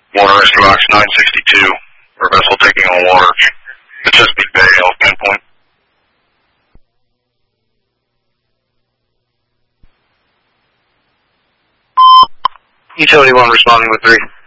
Water Rescue Box 962, for vessel taking on water. The Chesapeake Bay, off pinpoint. Utility 1 responding with 3.